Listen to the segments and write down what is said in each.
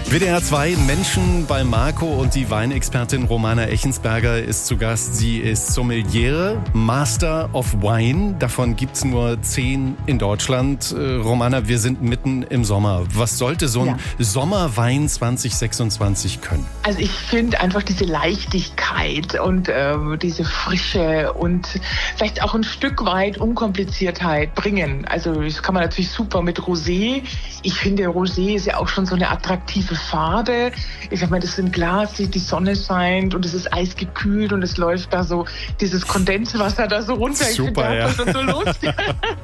WDR 2 Menschen bei Marco und die Weinexpertin Romana Echensberger ist zu Gast. Sie ist Sommeliere, Master of Wine. Davon gibt's nur 10 in Deutschland. Romana, wir sind mitten im Sommer. Was sollte so ein Sommerwein 2026 können? Also ich finde einfach diese Leichtigkeit und diese Frische und vielleicht auch ein Stück weit Unkompliziertheit bringen. Also das kann man natürlich super mit Rosé. Ich finde, Rosé ist ja auch schon so eine attraktive Farbe. Ich sag mal, das ist ein Glas, die Sonne scheint und es ist eisgekühlt und es läuft da so dieses Kondenswasser da so runter. Super, ich finde das schon so lustig.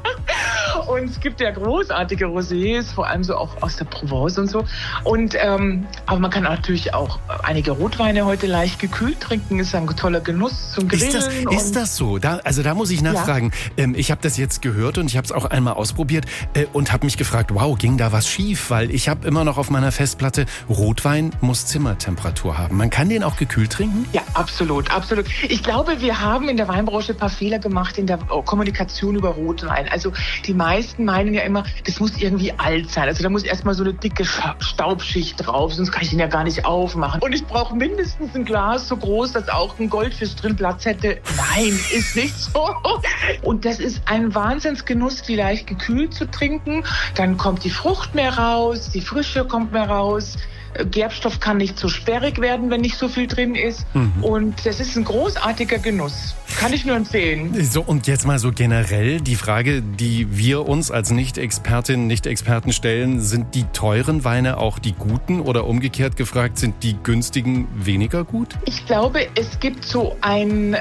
Und es gibt ja großartige Rosés, vor allem so auch aus der Provence und so. Und aber man kann natürlich auch einige Rotweine heute leicht gekühlt trinken. Ist ein toller Genuss zum Grillen. Ist das so? Da muss ich nachfragen. Ja. Ich habe das jetzt gehört und ich habe es auch einmal ausprobiert und habe mich gefragt, wow, ging da was schief? Weil ich habe immer noch auf meiner Festplatte, Rotwein muss Zimmertemperatur haben. Man kann den auch gekühlt trinken? Ja, absolut, absolut. Ich glaube, wir haben in der Weinbranche ein paar Fehler gemacht in der Kommunikation über Rotwein. Also die meisten meinen ja immer, das muss irgendwie alt sein. Also da muss erstmal so eine dicke Staubschicht drauf, sonst kann ich den ja gar nicht aufmachen. Und ich brauche mindestens ein Glas so groß, dass auch ein Goldfisch drin Platz hätte. Nein, ist nicht so. Und das ist ein Wahnsinnsgenuss, die leicht gekühlt zu trinken. Dann kommt die Frucht mehr raus, die Frische kommt mehr raus. Gerbstoff kann nicht so sperrig werden, wenn nicht so viel drin ist. Und das ist ein großartiger Genuss. Kann ich nur empfehlen. So, und jetzt mal so generell die Frage, die wir uns als Nicht-Expertinnen, Nicht-Experten stellen, sind die teuren Weine auch die guten oder umgekehrt gefragt, sind die günstigen weniger gut? Ich glaube, es gibt so einen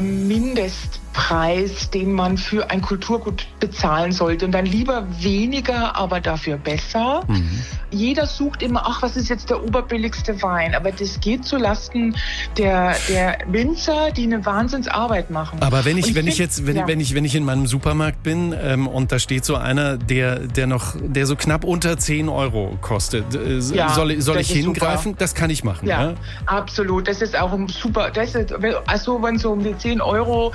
Mindestpreis, den man für ein Kulturgut bezahlen sollte. Und dann lieber weniger, aber dafür besser. Jeder sucht immer, ach, was ist jetzt der oberbilligste Wein? Aber das geht zu Lasten der Winzer, die eine Wahnsinnsarbeit machen. Aber wenn ich in meinem Supermarkt bin und da steht so einer, der so knapp unter 10 Euro kostet, soll ich hingreifen? Super. Das kann ich machen. Ja, ja, absolut. Das ist auch ein super, also wenn so um die 10 Euro,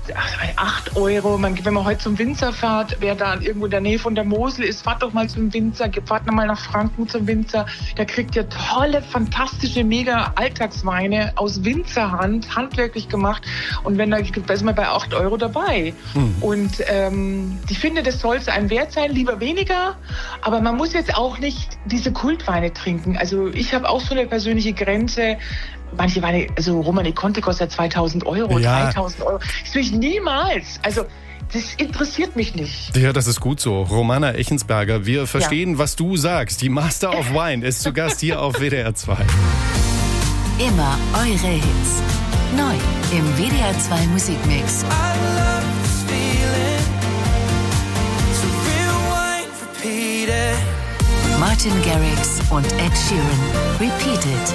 8 Euro, wenn man heute zum Winzer fährt, wer da irgendwo in der Nähe von der Mosel ist, fahrt doch mal zum Winzer, fahrt mal nach Franken zum Winzer, der kriegt ja tolle, fantastische, mega Alltagsweine aus Winzerhand, handwerklich gemacht, und da ist man bei 8 Euro dabei. Und ich finde, das soll es einem wert sein, lieber weniger, aber man muss jetzt auch nicht diese Kultweine trinken. Also ich habe auch so eine persönliche Grenze. Manche Weine, also Romani Conti kostet 2.000 Euro, 3.000 Euro. Das will ich niemals. Also das interessiert mich nicht. Ja, das ist gut so. Romana Echensberger, wir verstehen, was du sagst. Die Master of Wine ist zu Gast hier auf WDR 2. Immer eure Hits. Neu im WDR 2 Musikmix. Martin Garrix und Ed Sheeran. Repeated.